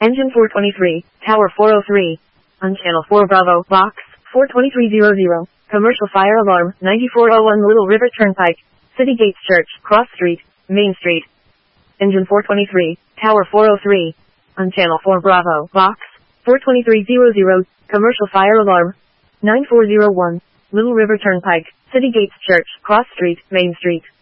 Engine 423, Tower 403. On Channel 4 Bravo, Box 42300. Commercial fire alarm, 9401 Little River Turnpike, City Gates Church, Cross Street, Main Street. Engine 423, Tower 403. On Channel 4 Bravo, Box 42300. Commercial fire alarm, 9401 Little River Turnpike, City Gates Church, Cross Street, Main Street.